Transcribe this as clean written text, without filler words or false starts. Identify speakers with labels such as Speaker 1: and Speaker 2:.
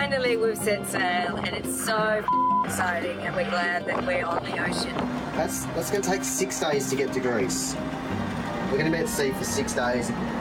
Speaker 1: finally we've set sail, and it's so exciting, and we're glad that we're on the ocean.
Speaker 2: That's going to take 6 days to get to Greece. We're going to be at sea for 6 days.